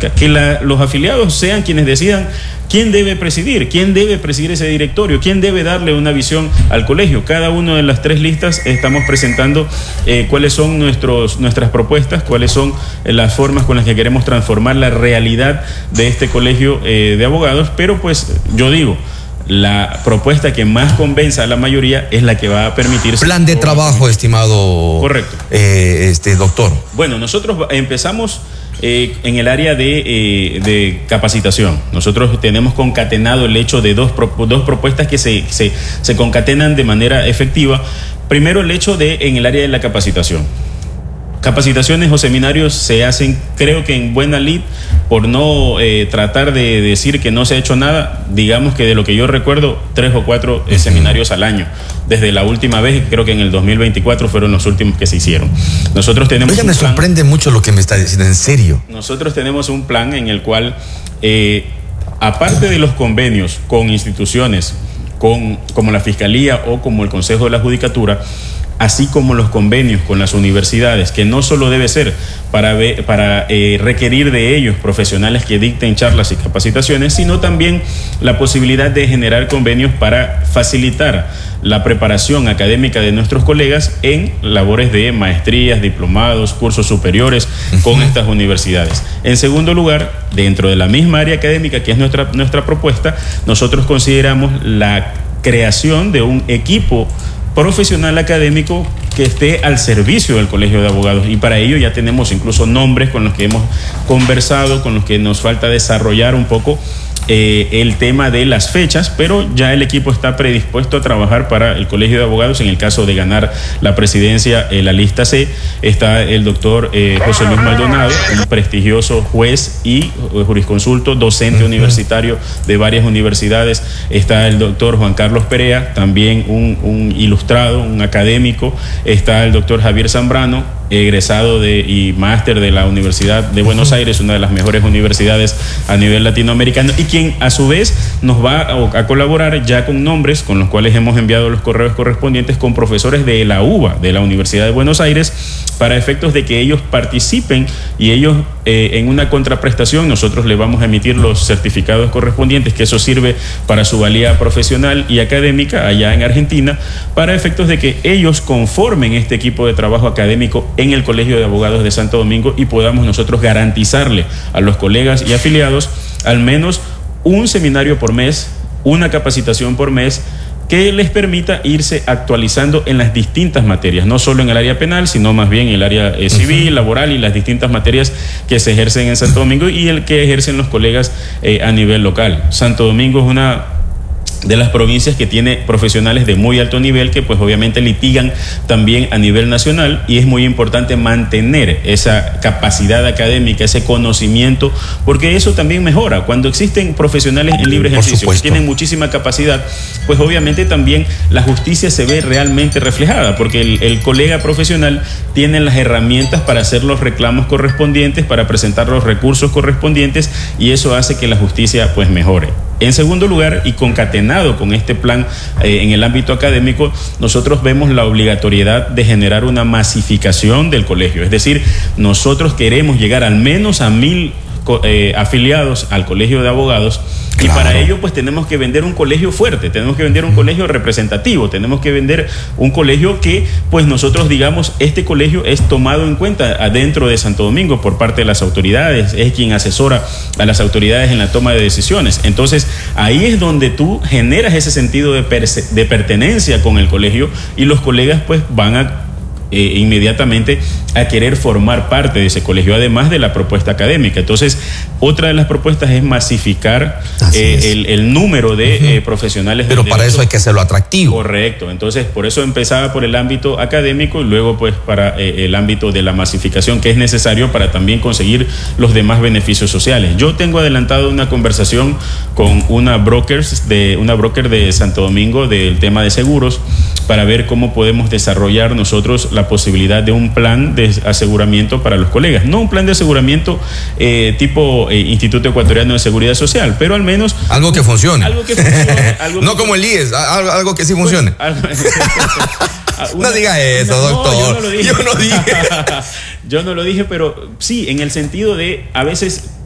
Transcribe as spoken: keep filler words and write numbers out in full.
democrática, que la, los afiliados sean quienes decidan quién debe presidir, quién debe presidir ese directorio, quién debe darle una visión al colegio. Cada una de las tres listas estamos presentando eh, cuáles son nuestros, nuestras propuestas, cuáles son eh, las formas con las que queremos transformar la realidad de este colegio eh, de abogados, pero pues yo digo, la propuesta que más convenza a la mayoría es la que va a permitir... Plan de trabajo, estimado... Correcto. Eh, este, doctor. Bueno, nosotros empezamos eh, en el área de, eh, de capacitación. Nosotros tenemos concatenado el hecho de dos, dos propuestas que se, se, se concatenan de manera efectiva. Primero, el hecho de en el área de la capacitación. Capacitaciones o seminarios se hacen, creo que en buena lid, por no eh, tratar de decir que no se ha hecho nada, digamos que de lo que yo recuerdo, tres o cuatro eh, seminarios al año. Desde la última vez, creo que en el dos mil veinticuatro fueron los últimos que se hicieron. Nosotros tenemos Oiga, me plan, sorprende mucho lo que me está diciendo, en serio. Nosotros tenemos un plan en el cual, eh, aparte de los convenios con instituciones con, como la Fiscalía o como el Consejo de la Judicatura, así como los convenios con las universidades, que no solo debe ser para, ver, para eh, requerir de ellos profesionales que dicten charlas y capacitaciones, sino también la posibilidad de generar convenios para facilitar la preparación académica de nuestros colegas en labores de maestrías, diplomados, cursos superiores con estas universidades. En segundo lugar, dentro de la misma área académica que es nuestra, nuestra propuesta, nosotros consideramos la creación de un equipo profesional académico que esté al servicio del Colegio de Abogados, y para ello ya tenemos incluso nombres con los que hemos conversado, con los que nos falta desarrollar un poco eh, el tema de las fechas, pero ya el equipo está predispuesto a trabajar para el Colegio de Abogados. En el caso de ganar la presidencia, eh, la lista C, está el doctor eh, José Luis Maldonado, un prestigioso juez y jurisconsulto, docente uh-huh. universitario de varias universidades. Está el doctor Juan Carlos Perea, también un, un ilustrado, un académico. Está el doctor Javier Zambrano, egresado de, y máster de la Universidad de Buenos Aires, una de las mejores universidades a nivel latinoamericano, y quien a su vez nos va a, a colaborar ya con nombres con los cuales hemos enviado los correos correspondientes con profesores de la U B A, de la Universidad de Buenos Aires, para efectos de que ellos participen y ellos eh, en una contraprestación nosotros le vamos a emitir los certificados correspondientes, que eso sirve para su valía profesional y académica allá en Argentina, para efectos de que ellos conformen este equipo de trabajo académico en el Colegio de Abogados de Santo Domingo y podamos nosotros garantizarle a los colegas y afiliados al menos un seminario por mes, una capacitación por mes, que les permita irse actualizando en las distintas materias, no solo en el área penal, sino más bien en el área eh, civil, uh-huh. laboral y las distintas materias que se ejercen en Santo Domingo y el que ejercen los colegas eh, a nivel local. Santo Domingo es una de las provincias que tiene profesionales de muy alto nivel que pues obviamente litigan también a nivel nacional, y es muy importante mantener esa capacidad académica, ese conocimiento, porque eso también mejora. Cuando existen profesionales en libre ejercicio que tienen muchísima capacidad, pues obviamente también la justicia se ve realmente reflejada, porque el, el colega profesional tiene las herramientas para hacer los reclamos correspondientes, para presentar los recursos correspondientes, y eso hace que la justicia pues mejore. En segundo lugar, y concatenado con este plan eh, en el ámbito académico, nosotros vemos la obligatoriedad de generar una masificación del colegio. Es decir, nosotros queremos llegar al menos a mil eh, afiliados al Colegio de Abogados. Claro. Y para ello pues tenemos que vender un colegio fuerte, tenemos que vender un colegio representativo, tenemos que vender un colegio que pues nosotros digamos, este colegio es tomado en cuenta adentro de Santo Domingo por parte de las autoridades, es quien asesora a las autoridades en la toma de decisiones. Entonces ahí es donde tú generas ese sentido de, de pertenencia con el colegio, y los colegas pues van a Eh, inmediatamente a querer formar parte de ese colegio, además de la propuesta académica. Entonces, otra de las propuestas es masificar eh, es. el, el número de uh-huh. eh, profesionales. Pero para derecho. Eso hay que hacerlo atractivo. Correcto. Entonces, por eso empezaba por el ámbito académico y luego pues para eh, el ámbito de la masificación, que es necesario para también conseguir los demás beneficios sociales. Yo tengo adelantado una conversación con una brokers de una broker de Santo Domingo del tema de seguros, para ver cómo podemos desarrollar nosotros la posibilidad de un plan de aseguramiento para los colegas. No un plan de aseguramiento eh, tipo eh, Instituto Ecuatoriano de Seguridad Social, pero al menos algo que funcione. Algo que funcione algo no que como el I E S, algo, algo que sí funcione. Pues, algo, una, no diga eso, una, doctor. No, yo no lo dije. Yo no, lo dije. Yo no lo dije, pero sí, en el sentido de a veces